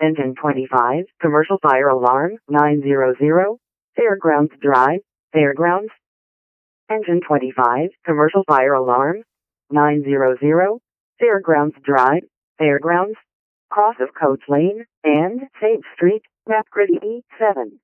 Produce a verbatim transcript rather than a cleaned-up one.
Engine twenty-five, commercial fire alarm, nine hundred. Fairgrounds Drive, Fairgrounds. Engine twenty-five, commercial fire alarm, nine hundred. Fairgrounds Drive, Fairgrounds. Cross of Coach Lane and Sage Street, map grid E seven.